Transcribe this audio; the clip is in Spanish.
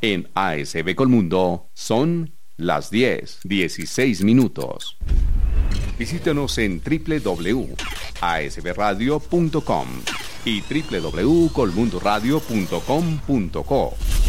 En ASB Colmundo son las 10:16. Visítenos en www.asbradio.com y www.colmundoradio.com.co.